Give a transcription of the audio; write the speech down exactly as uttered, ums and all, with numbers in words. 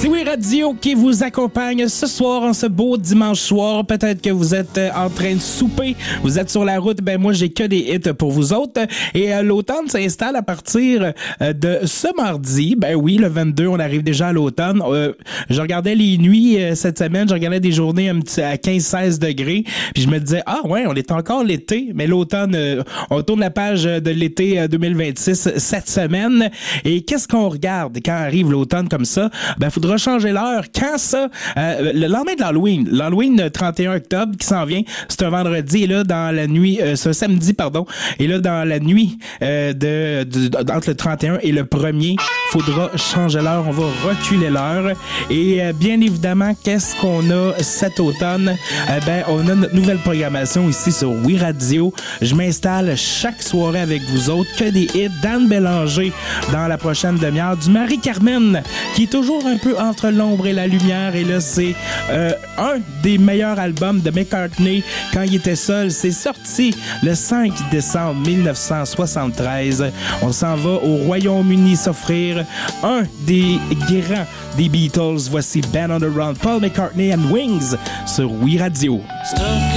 C'est Oui Radio qui vous accompagne ce soir, en ce beau dimanche soir. Peut-être que vous êtes en train de souper, vous êtes sur la route. Ben moi, j'ai que des hits pour vous autres. Et euh, l'automne s'installe à partir euh, de ce mardi. Ben oui, le vingt-deux, on arrive déjà à l'automne. Euh, je regardais les nuits euh, cette semaine, je regardais des journées un petit, à quinze seize degrés. Puis je me disais, ah ouais, on est encore l'été. Mais l'automne, euh, on tourne la page de l'été euh, deux mille vingt-six cette semaine. Et qu'est-ce qu'on regarde quand arrive l'automne comme ça? Ben, faudra changer l'heure. Quand ça? Euh, le lendemain de l'Halloween. L'Halloween trente et un octobre qui s'en vient. C'est un vendredi. Et là, dans la nuit, euh, c'est un samedi, pardon. Et là, dans la nuit euh, de, de, entre le trente et un et le premier, faudra changer l'heure. On va reculer l'heure. Et euh, bien évidemment, qu'est-ce qu'on a cet automne? Euh, ben, on a notre nouvelle programmation ici sur Oui Radio. Je m'installe chaque soirée avec vous autres. Que des hits. Dan Bélanger dans la prochaine demi-heure. Du Marie-Carmen, qui est toujours un peu entre l'ombre et la lumière. Et là, c'est euh, un des meilleurs albums de McCartney quand il était seul. C'est sorti le cinq décembre mille neuf cent soixante-treize. On s'en va au Royaume-Uni s'offrir un des grands des Beatles. Voici Band on the Run, Paul McCartney and Wings sur Oui Radio.